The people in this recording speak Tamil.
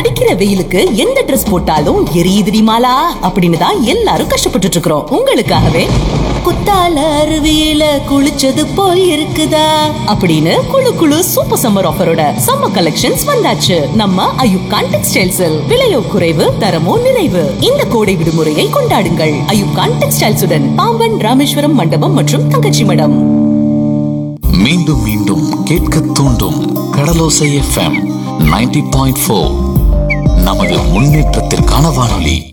அடிக்கிற வெயிலுக்கு எந்த Dress போட்டாலும் எரியுதுடி மாலா அப்படின்னு தான் எல்லாரும் கஷ்டப்பட்டுட்டு இருக்கிறோம். உங்களுக்காகவே குத்தால அருவியில குளிச்சது போல் இருக்குதா அப்படின்னு குளு சூப்பர் சம்மர் ஆஃபரோட சம்மர் கலெக்ஷன்ஸ் வந்தாச்சு. நம்ம அயூப் கான் டெக்ஸ்டைல்ஸில் விலையோ குறைவு, தரமோ நிறைவு. இந்த கோடை விடுமுறையை கொண்டாடுங்கள் அயூப் கான் டெக்ஸ்டைல்ஸ் உடன், பாம்பன் ராமேஸ்வரம் மண்டபம் மற்றும் தங்கச்சி மடம். மீண்டும் மீண்டும் கேட்க தூண்டும் கடலோசை FM 90.4 நமது முன்னேற்றத்திற்கான வானொலி.